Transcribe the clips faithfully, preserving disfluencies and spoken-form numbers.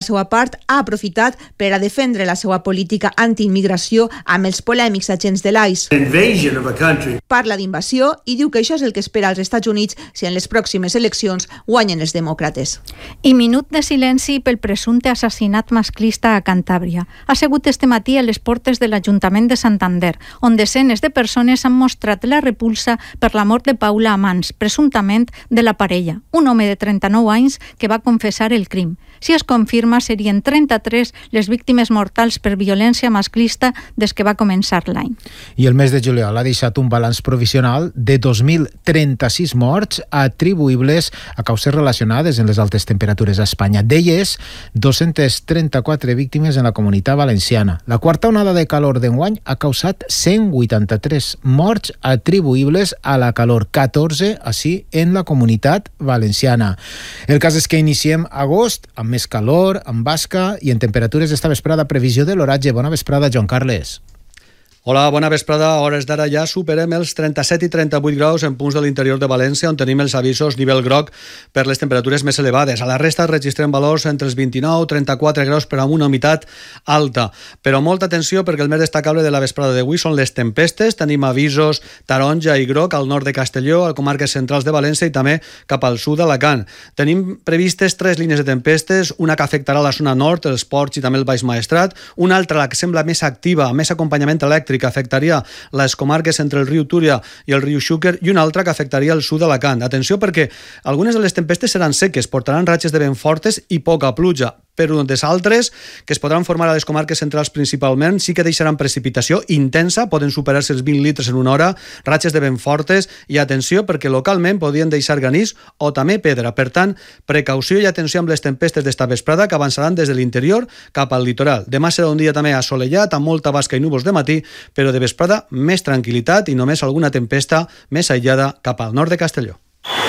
seva part, ha aprofitat per a defendre la seva política anti-immigració amb els polèmics agents de l'ICE. Parla d'invasió i diu que això és el que espera als Estats Units si en les pròximes eleccions guanyen els demòcrates. I minut de silenci pel presumpte assassinat masclista a Cantàbria. Ha sigut este matí a les portes de l'Ajuntament de Santander, on desenes de persones han mostrat la repulsa per la mort de Paula Amans, presumptament de la parella, un home de trenta-nou anys que va confessar el crim. Si es confirma, serien trenta-tres les víctimes mortals per violència masclista des que va començar l'any. I el mes de juliol ha deixat un balanç provisional de dos mil trenta-sis morts atribuïbles a causes relacionades amb les altes temperatures a Espanya. D'elles, dos-centes trenta-quatre víctimes en la Comunitat Valenciana. La quarta onada de calor d'enguany ha causat cent vuitanta-tres morts atribuïbles a la calor, catorze així en la Comunitat Valenciana. El cas és que iniciem agost amb més calor, amb basca i en temperatures esta vesprada. Previsió de l'oratge. Bona vesprada, Joan Carles. Hola, bona vesprada. A hores d'ara ja superem els trenta-set i trenta-vuit graus en punts de l'interior de València, on tenim els avisos nivell groc per les temperatures més elevades. A la resta registrem valors entre els vint-i-nou i trenta-quatre graus, però amb una humitat alta. Però molta atenció, perquè el més destacable de la vesprada d'avui són les tempestes. Tenim avisos taronja i groc al nord de Castelló, a comarques centrals de València i també cap al sud d'Alacant. Tenim previstes tres línies de tempestes, una que afectarà la zona nord, els Ports i també el Baix Maestrat, una altra, la que sembla més activa, més acompanyament elèctric, que afectaria les comarques entre el riu Túria i el riu Xúquer, i una altra que afectaria el sud d'Alacant. Atenció, perquè algunes de les tempestes seran seques, portaran ratxes de vent fortes i poca pluja, però des altres, que es podran formar a les comarques centrals principalment, sí que deixaran precipitació intensa, poden superar-se els vint litres en una hora, ratxes de vent fortes, i atenció, perquè localment podien deixar granís o també pedra. Per tant, precaució i atenció amb les tempestes d'esta vesprada, que avançaran des de l'interior cap al litoral. Demà serà un dia també assolellat, amb molta basca i núvols de matí, però de vesprada més tranquil·litat i només alguna tempesta més aïllada cap al nord de Castelló.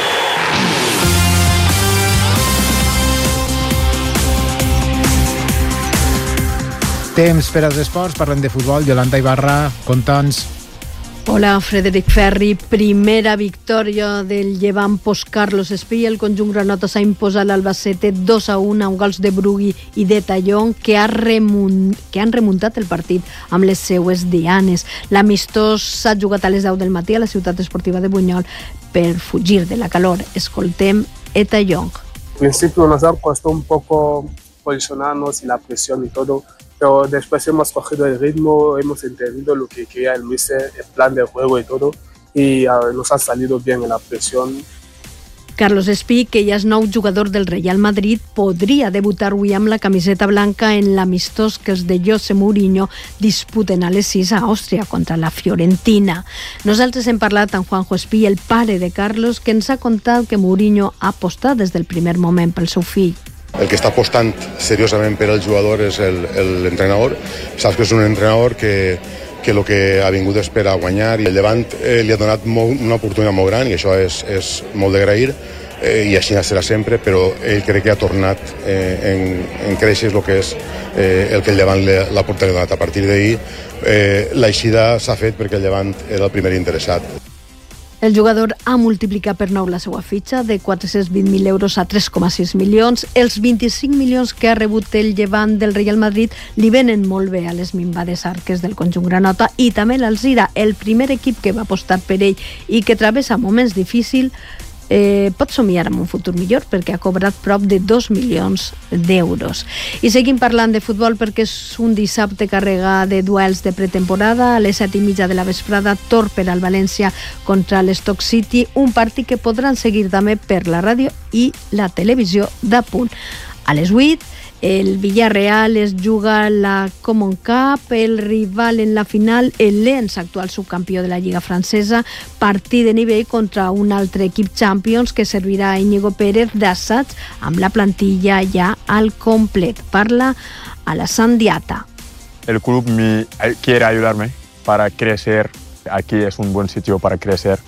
Temps per als esports, parlem de futbol. Yolanda Ibarra, conta'ns. Hola, Frederic Ferri. Primera victòria del Llevant post Carlos Espí. El conjunt granota s'ha imposat l'Albacete dos a un amb gols de Brugui i de Tallón, que, ha remunt, que han remuntat el partit amb les seues dianes. L'amistós s'ha jugat a les deu del matí a la ciutat esportiva de Buñol per fugir de la calor. Escoltem Eta Young. Al principio nos ha costado un poco posicionarnos y la presión y todo, pero después hemos cogido el ritmo, hemos entendido lo que quería el míster, el plan de juego y todo, y uh, nos ha salido bien en la presión. Carlos Espí, que ja és nou jugador del Real Madrid, podria debutar avui amb la camiseta blanca en l'amistós que els de José Mourinho disputen a les sis a Àustria contra la Fiorentina. Nosaltres hem parlat amb Juanjo Espí, el pare de Carlos, que ens ha contat que Mourinho ha apostat des del primer moment pel seu fill. El que està apostant seriosament per al jugador és l'entrenador. Saps que és un entrenador que, que el que ha vingut és per a guanyar, i el Llevant eh, li ha donat molt, una oportunitat molt gran, i això és, és molt d'agrair, eh, i així serà sempre, però ell crec que ha tornat eh, en, en créixer el que és eh, el que el Llevant l'ha portat donat. A partir d'ahir eh, l'eixida s'ha fet perquè el Llevant era el primer interessat. El jugador ha multiplicat per nou la seva fitxa de quatre-cents vint mil euros a tres coma sis milions. Els vint-i-cinc milions que ha rebut el Llevant del Real Madrid li venen molt bé a les minvades arques del conjunt granota, i també l'Alzira, el primer equip que va apostar per ell i que travessa moments difícils, Eh, pot somiar amb un futur millor, perquè ha cobrat prop de dos milions d'euros. I seguim parlant de futbol, perquè és un dissabte carregat de duels de pretemporada. A les set i mitja de la vesprada, Tor per al València contra l'Stoke City, un partit que podran seguir també per la ràdio i la televisió de Punt. A les vuit, el Villarreal es juga la Common Cup, el rival en la final, el Lens, actual subcampió de la Lliga Francesa, partit de nivell contra un altre equip Champions que servirà a Íñigo Pérez d'assaig amb la plantilla ja al complet. Parla a la Sandiata. El club me quiere ayudarme para crecer. Aquí es un buen sitio para crecer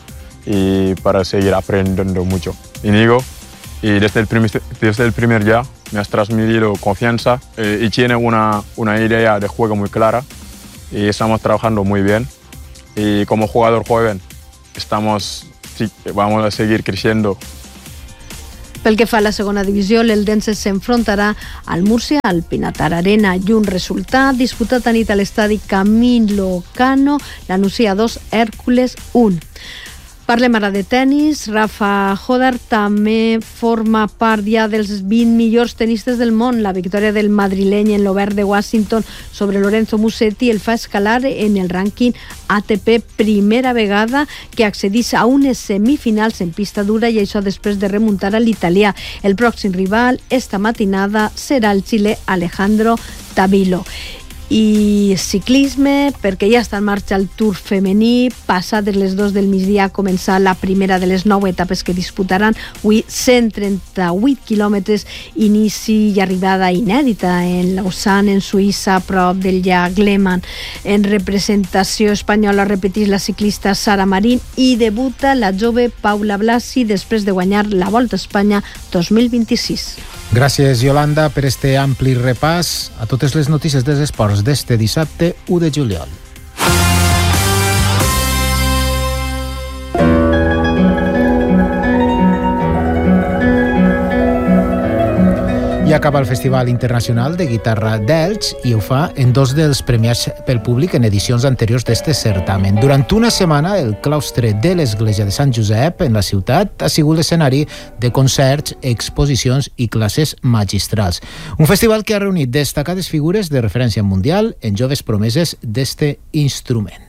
y para seguir aprendiendo mucho. Íñigo, y desde el primer, desde el primer día me has transmitido confianza eh, y tiene una, una idea de juego muy clara, y estamos trabajando muy bien. Y como jugador joven estamos, sí, vamos a seguir creciendo Pel que fa a la segona divisió, l'Eldense s'enfrontarà al Múrcia, al Pinatar Arena, i un resultat disputat a nit a l'estadi Camilo Cano, la Nucía dos, Hèrcules un. Parlem ara de tennis. Rafa Nadal també forma part ja dels vint millors tenistes del món. La victòria del madrileny en l'Obert de Washington sobre Lorenzo Musetti el fa escalar en el rànquing A T P, primera vegada que accedís a unes semifinals en pista dura, i això després de remuntar a l'italià. El pròxim rival esta matinada serà el xilè Alejandro Davilo. I ciclisme, perquè ja està en marxa el Tour femení. Passades les dos del migdia ha començat la primera de les nou etapes que disputaran avui, cent trenta-vuit quilòmetres, inici i arribada inèdita en Lausanne, en Suïssa, a prop del llac Léman. En representació espanyola repetís la ciclista Sara Marín i debuta la jove Paula Blasi després de guanyar la Volta a Espanya dos mil vint-i-sis. Gràcies, Yolanda, per este ampli repàs a totes les notícies dels esports d'este dissabte u de juliol. I acaba el Festival Internacional de Guitarra d'Elx i ho fa en dos dels premiats pel públic en edicions anteriors d'este certamen. Durant una setmana, el claustre de l'Església de Sant Josep en la ciutat ha sigut l'escenari de concerts, exposicions i classes magistrals. Un festival que ha reunit destacades figures de referència mundial en joves promeses d'este instrument.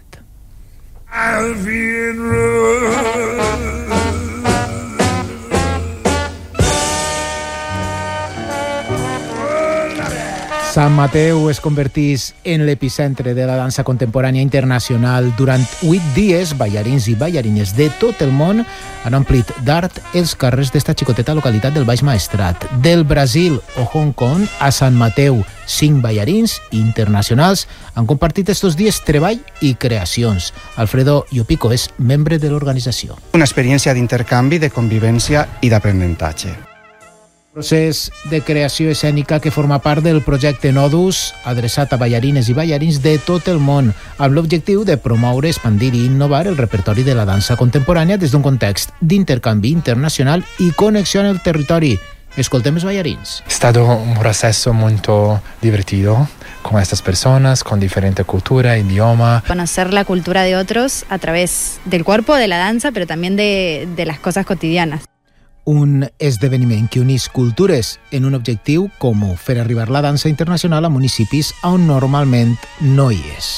Sant Mateu es convertís en l'epicentre de la dansa contemporània internacional. Durant vuit dies, ballarins i ballarines de tot el món han omplit d'art els carrers d'esta xicoteta localitat del Baix Maestrat. Del Brasil o Hong Kong a Sant Mateu, cinc ballarins internacionals han compartit estos dies treball i creacions. Alfredo Llopico és membre de l'organització. Una experiència d'intercanvi, de convivència i d'aprenentatge. Procés de creació escènica que forma part del projecte Nodus, adreçat a ballarines i ballarins de tot el món, amb l'objectiu de promoure, expandir i innovar el repertori de la dansa contemporània des d'un context d'intercanvi internacional i connexió en el territori. Escoltem els ballarins. Ha stato un proceso molto divertido con estas personas, con diferente cultura, idioma. Conocer la cultura de otros a través del cuerpo, de la danza, pero también de, de las cosas cotidianas. Un esdeveniment que unís cultures en un objectiu comú, fer arribar la dansa internacional a municipis on normalment no hi és.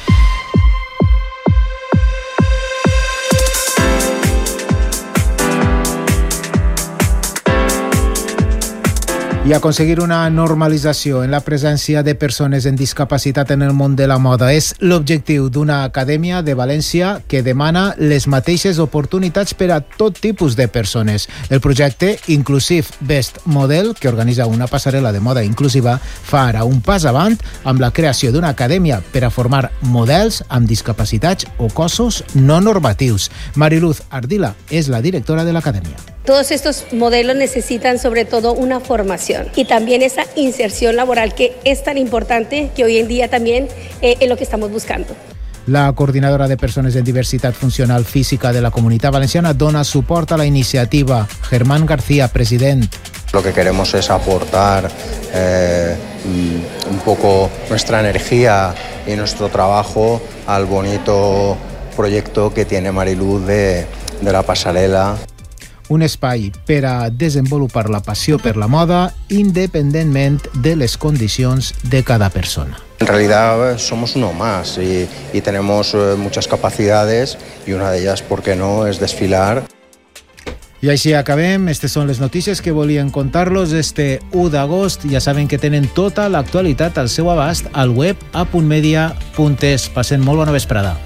I aconseguir una normalització en la presència de persones amb discapacitat en el món de la moda és l'objectiu d'una acadèmia de València que demana les mateixes oportunitats per a tot tipus de persones. El projecte Inclusive Best Model, que organitza una passarel·la de moda inclusiva, fa ara un pas avant amb la creació d'una acadèmia per a formar models amb discapacitats o cossos no normatius. Mariluz Ardila és la directora de l'acadèmia. Todos estos modelos necesitan sobre todo una formación y también esa inserción laboral que es tan importante que hoy en día también eh, es lo que estamos buscando. La coordinadora de persones en diversitat funcional física de la Comunitat Valenciana dona suport a la iniciativa. Germán García, president. Lo que queremos es aportar eh, un poco nuestra energía y nuestro trabajo al bonito proyecto que tiene Mariluz de, de la pasarela. Un espai per a desenvolupar la passió per la moda independentment de les condicions de cada persona. En realidad somos uno más y, y tenemos muchas capacidades y una de ellas, ¿por qué no?, es desfilar. I així acabem. Estes són les notícies que volien contar-los este u d'agost. Ja saben que tenen tota l'actualitat al seu abast al web a punt media punt es. Passen molt bona vesprada.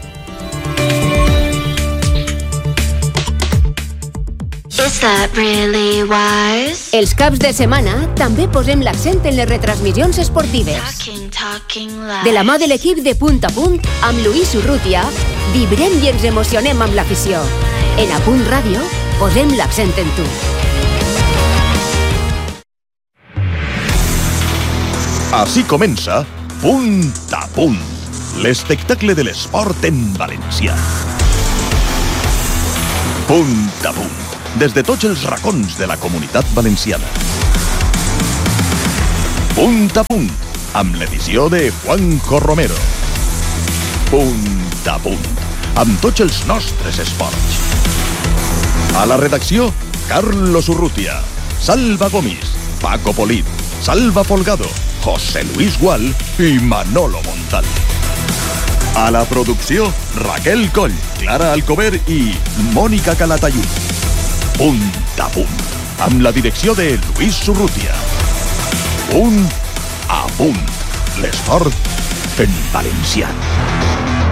Is that really wise? Els caps de setmana també posem l'accent en les retransmissions esportives. Talking, talking de la mà de l'equip de Punt a Punt, amb Luis Urrutia, vibrem i ens emocionem amb l'afició. En A Punt Ràdio posem l'accent en tu. Així comença Punt a Punt, l'espectacle de l'esport en valencià. Punt a Punt. des de tots els racons de la Comunitat Valenciana. Punt a punt, amb l'edició de Juanjo Romero. Punt a punt, amb tots els nostres esports. A la redacció, Carlos Urrutia, Salva Gomis, Paco Polit, Salva Folgado, José Luis Gual i Manolo Montal. A la producció, Raquel Coll, Clara Alcover i Mònica Calatayud. Punt a punt, amb la direcció de Luis Urrutia. Punt a punt, l'esport en valencià.